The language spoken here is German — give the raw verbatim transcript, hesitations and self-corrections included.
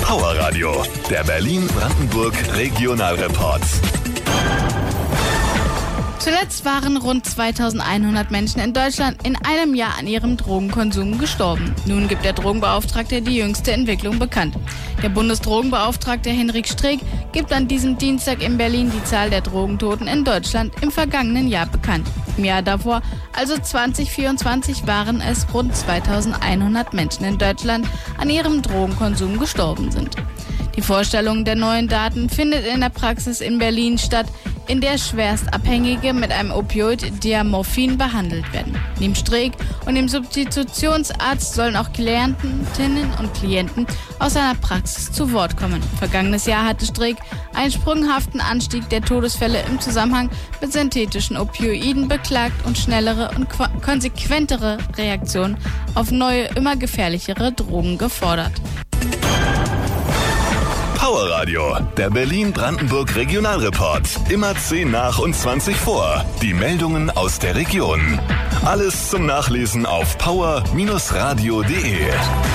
Power Radio, der Berlin-Brandenburg Regionalreport. Zuletzt waren rund zweitausendeinhundert Menschen in Deutschland in einem Jahr an ihrem Drogenkonsum gestorben. Nun gibt der Drogenbeauftragte die jüngste Entwicklung bekannt. Der Bundesdrogenbeauftragte Henrik Streeck gibt an diesem Dienstag in Berlin die Zahl der Drogentoten in Deutschland im vergangenen Jahr bekannt. Im Jahr davor, also zwanzig vierundzwanzig, waren es rund zweitausendeinhundert Menschen in Deutschland an ihrem Drogenkonsum gestorben sind. Die Vorstellung der neuen Daten findet in der Praxis in Berlin statt, in der Schwerstabhängige mit einem Opioid Diamorphin behandelt werden. Neben Streeck und dem Substitutionsarzt sollen auch Klientinnen und Klienten aus seiner Praxis zu Wort kommen. Vergangenes Jahr hatte Streeck einen sprunghaften Anstieg der Todesfälle im Zusammenhang mit synthetischen Opioiden beklagt und schnellere und konsequentere Reaktionen auf neue, immer gefährlichere Drogen gefordert. Power Radio, der Berlin-Brandenburg Regionalreport. Immer zehn nach und zwanzig vor. Die Meldungen aus der Region. Alles zum Nachlesen auf power Bindestrich radio punkt de.